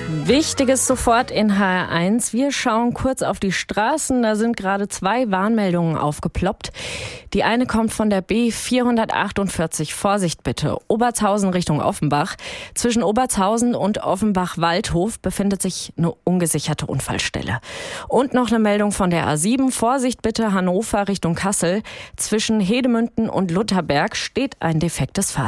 Wichtiges sofort in HR1. Wir schauen kurz auf die Straßen. Da sind gerade 2 Warnmeldungen aufgeploppt. Die eine kommt von der B448. Vorsicht bitte. Obertshausen Richtung Offenbach. Zwischen Obertshausen und Offenbach-Waldhof befindet sich eine ungesicherte Unfallstelle. Und noch eine Meldung von der A7. Vorsicht bitte Hannover Richtung Kassel. Zwischen Hedemünden und Lutherberg steht ein defektes Fahrzeug.